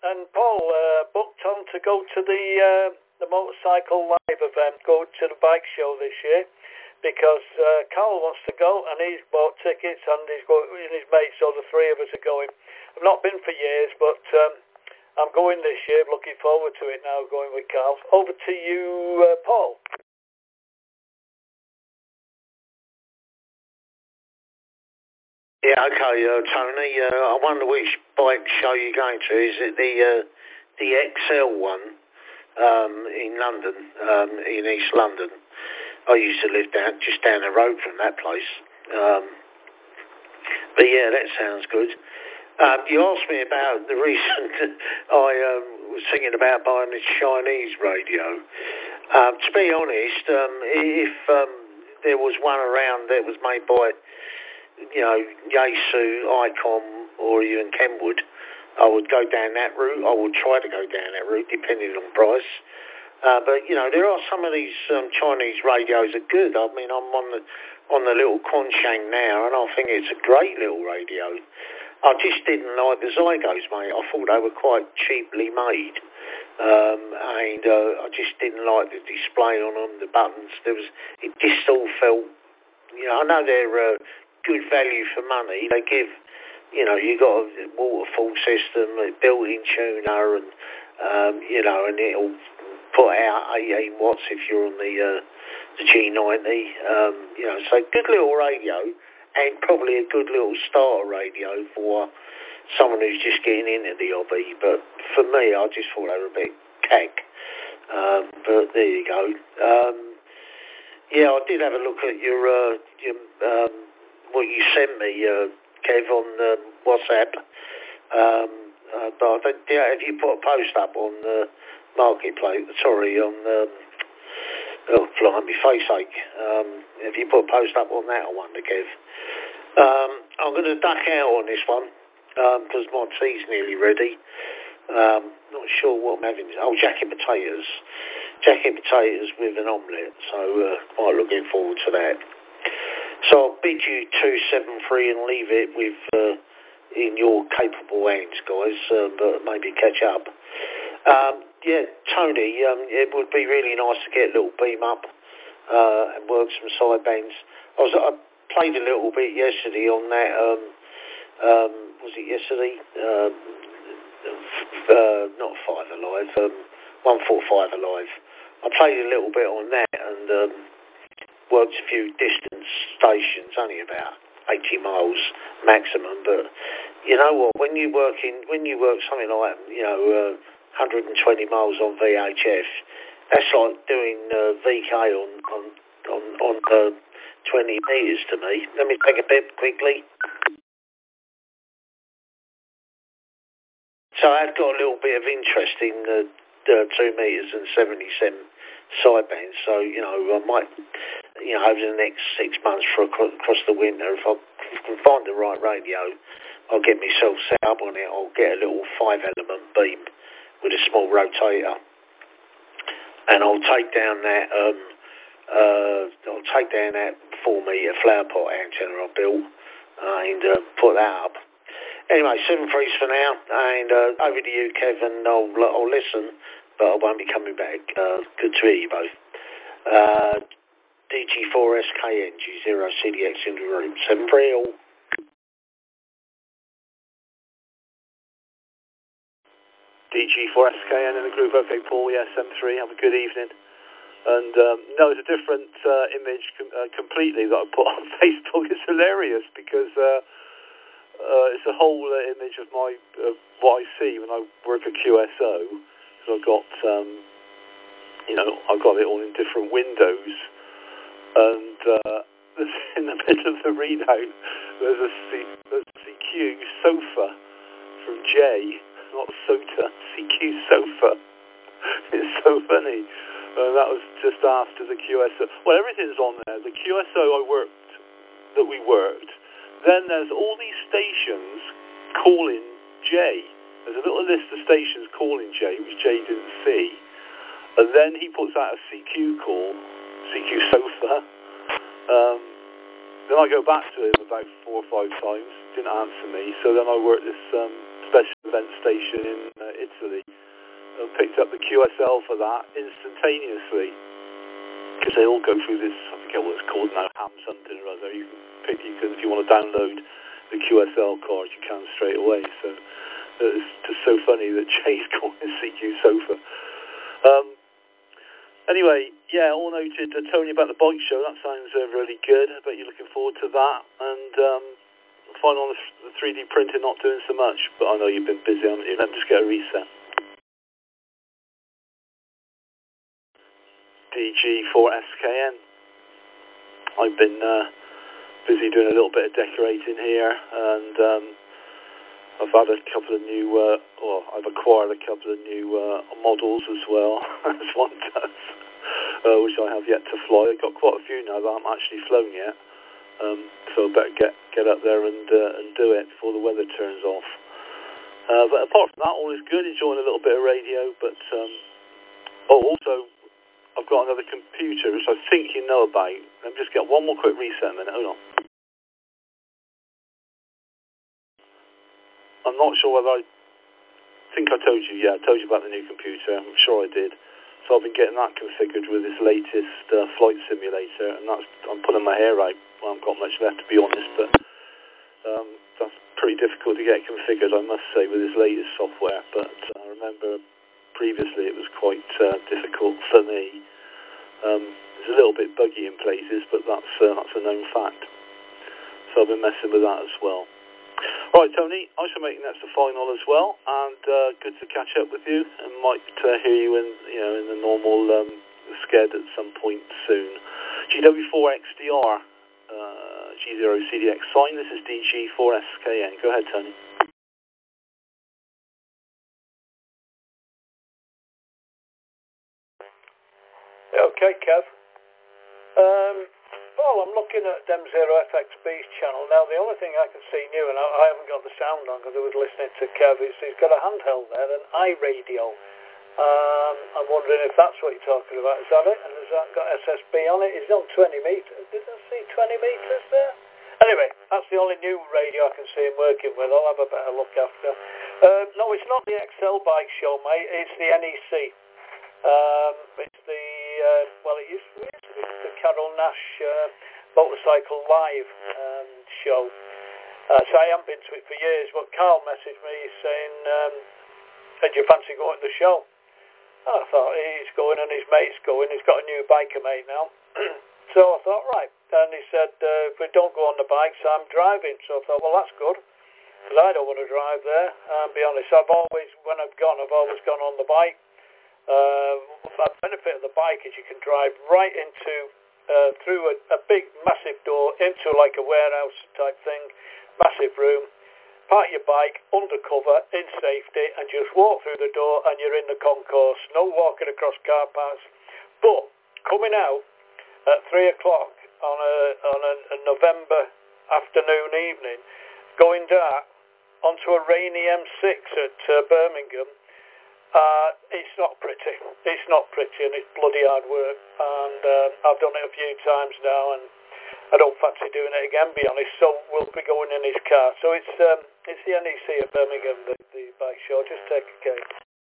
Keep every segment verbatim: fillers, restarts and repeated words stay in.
and Paul uh, booked on to go to the uh, the motorcycle live event, go to the bike show this year, because uh, Carl wants to go, and he's bought tickets, and he's got and his mates, so the three of us are going. I've not been for years, but um, I'm going this year. Looking forward to it now, going with Carl. Over to you, uh, Paul. Yeah, okay, uh, Tony. Uh, I wonder which bike show you're going to. Is it the uh, the X L one um, in London, um, in East London? I used to live down just down the road from that place. Um, but yeah, that sounds good. Um, you asked me about the reason I um, was thinking about buying this Chinese radio. Um, to be honest, um, if um, there was one around that was made by, you know, Yaesu, Icom, or even Kenwood, I would go down that route. I would try to go down that route, depending on price. Uh, but you know, there are some of these um, Chinese radios are good. I mean, I'm on the on the little Quansheng now, and I think it's a great little radio. I just didn't like the Zygos, mate. I thought they were quite cheaply made, um, and uh, I just didn't like the display on them, the buttons. There was, it just all felt, you know, I know they're uh, good value for money. They give, you know, you got a waterfall system, a built-in tuner, and um, you know, and it'll put out eighteen watts if you're on the uh, the G ninety. Um, you know, so good little radio. And probably a good little starter radio for someone who's just getting into the hobby. But for me, I just thought they were a bit cack. Um, but there you go. Um, yeah, I did have a look at your, uh, your um, what you sent me, uh, Kev, on um, WhatsApp. Um, uh, but I think, yeah, have you put a post up on the marketplace? Sorry, on um, oh, blimey, face ache. Um, have you put a post up on that? I wonder, Kev. Um, I'm going to duck out on this one because um, my tea's nearly ready. Um, not sure what I'm having. Oh, jacket potatoes. Jacket potatoes with an omelette. So uh, quite looking forward to that. So I'll bid you two seven three and leave it with uh, in your capable hands, guys. Uh, but maybe catch up. Um, yeah, Tony. Um, it would be really nice to get a little beam up uh, and work some side bands. I was. I, played a little bit yesterday on that, um, um, was it yesterday? Um, uh, not Five Alive, um, one forty-five Alive. I played a little bit on that and um, worked a few distance stations, only about eighty miles maximum. But you know what? When you work in, when you work something like, you know, uh, one hundred twenty miles on V H F, that's like doing uh, V K on on on on. Uh, twenty metres to me. Let me take a bit quickly. So I've got a little bit of interest in the, the two metres and seventy-seven sidebands. So, you know, I might, you know, over the next six months for across the winter, if I can find the right radio, I'll get myself set up on it. I'll get a little five-element beam with a small rotator. And I'll take down that, um, uh, I'll take down that four metre flower pot antenna I built and uh, put that up. Anyway, seven threes for now, and uh, over to you, Kevin. I'll, I'll listen, but I won't be coming back. Uh, good to hear you both. Uh, D G four S K N, G zero C D X in the room. seven three all. D G four S K N in the group. Okay, Paul, yeah, seven three. Have a good evening. And um, no, it's a different uh, image com- uh, completely that I put on Facebook. It's hilarious because uh, uh, it's a whole uh, image of my uh, what I see when I work at Q S O. So I've got, um, you know, I've got it all in different windows, and uh, in the middle of the readout, there's a, C- there's a C Q sofa from Jay, not Sota, C Q sofa. It's so funny. Uh, that was just after the Q S O. Well, everything's on there. The Q S O I worked, that we worked. Then there's all these stations calling Jay. There's a little list of stations calling Jay, which Jay didn't see. And then he puts out a C Q call, C Q sofa. Um, then I go back to him about four or five times. Didn't answer me. So then I worked this um, special event station in uh, Italy, and picked up the Q S L for that instantaneously, because they all go through this, I forget what it's called now, ham something or other. You can pick, you can, if you want to download the Q S L card, you can straight away. So it's just so funny that Jay's going to C Q Sofa. Um, anyway, yeah, all noted. Uh, Tony, about the bike show, that sounds uh, really good. I bet you're looking forward to that. And um, final on the, th- the three D printing, not doing so much, but I know you've been busy, haven't you? Let me just get a reset. D G four S K N. I've been uh, busy doing a little bit of decorating here, and um, I've had a couple of new, uh, well, I've acquired a couple of new uh, models as well, as one does, uh, which I have yet to fly. I've got quite a few now that I haven't actually flown yet, um, so I better get, get up there and, uh, and do it before the weather turns off. Uh, but apart from that, all is good, enjoying a little bit of radio, but, um, oh, also, I've got another computer, which I think you know about. Let me just get one more quick reset a minute. Hold on. I'm not sure whether I... think I told you. Yeah, I told you about the new computer. I'm sure I did. So I've been getting that configured with this latest uh, flight simulator, and that's... I'm pulling my hair out. Well, I haven't got much left, to be honest, but um, that's pretty difficult to get configured, I must say, with this latest software. But uh, I remember previously it was quite uh, difficult for me. Um, it's a little bit buggy in places, but that's uh, that's a known fact. So I've been messing with that as well. Right, Tony, I shall make that the final as well, and uh, good to catch up with you, and might uh, hear you in you know in the normal um, sked at some point soon. G W four X D R, uh, G zero C D X sign. This is D G four S K N. Go ahead, Tony. Okay, Kev. Um, Paul, I'm looking at Dem Zero F X B's channel. Now, the only thing I can see new, and I, I haven't got the sound on because I was listening to Kev, is he's got a handheld there, an iRadio. Um, I'm wondering if that's what you're talking about. Is that it? And has that got S S B on it? It's on twenty metres. Did I see twenty metres there? Anyway, that's the only new radio I can see him working with. I'll have a better look after. Uh, no, it's not the X L bike show, mate. It's the N E C. Um, it's the, uh, well, it used to be the Carol Nash uh, Motorcycle Live um, show. Uh, so I haven't been to it for years, but Carl messaged me saying, um, "Did you fancy going to the show?" And I thought, he's going and his mate's going. He's got a new biker mate now. So I thought, right. And he said, uh, if we don't go on the bikes, I'm driving. So I thought, well, that's good, because I don't want to drive there. And be honest, I've always, when I've gone, I've always gone on the bike. Uh, the benefit of the bike is you can drive right into, uh, through a, a big, massive door, into like a warehouse type thing, massive room. Park your bike undercover in safety and just walk through the door and you're in the concourse. No walking across car parks. But coming out at three o'clock on a on a, a November afternoon evening, going dark onto a rainy M six at uh, Birmingham, uh, it's not pretty. It's not pretty and it's bloody hard work. And uh, I've done it a few times now and I don't fancy doing it again, be honest, so we'll be going in his car. So it's um, it's the N E C at Birmingham, the, the bike show. Just take a cake.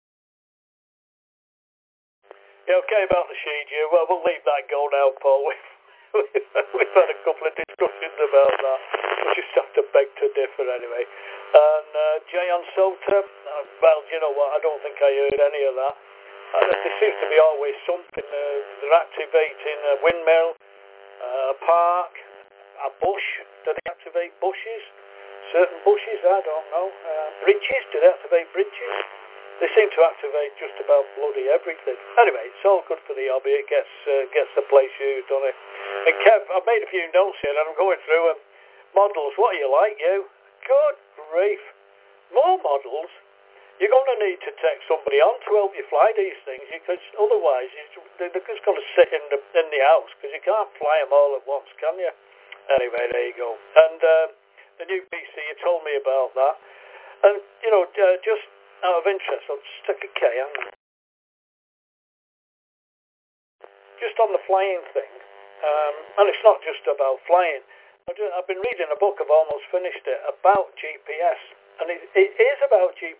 Yeah, okay about the Shiju. Well, we'll leave that go now, Paul. We've, we've had a couple of discussions about that. We just have to beg to differ anyway. And uh, Jay on Sota, uh, well, you know what, I don't think I heard any of that. Uh, there seems to be always something. Uh, they're activating a windmill. A uh, park, a bush. Do they activate bushes? Certain bushes, I don't know. Uh, bridges, do they activate bridges? They seem to activate just about bloody everything. Anyway, it's all good for the hobby. It gets uh, gets the place used, doesn't it? And Kev, I've made a few notes here and I'm going through them. Models, what are you like, you? Good grief. More models? You're going to need to take somebody on to help you fly these things, because otherwise you, they're just going to sit in the in the house, because you can't fly them all at once, can you? Anyway, there you go. And uh, the new P C, you told me about that. And, you know, uh, just out of interest, I'll stick a K on that. Just on the flying thing, um, and it's not just about flying. I've been reading a book, I've almost finished it, about G P S. And it, it is about G